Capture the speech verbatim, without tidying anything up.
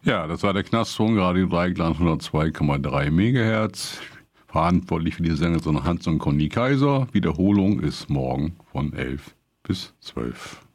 Ja, das war der Knastfunk, Radio Dreieckland hundertzwei Komma drei Megahertz. Verantwortlich für die Sendung sind Hans und Conny Kaiser. Wiederholung ist morgen von elf bis zwölf.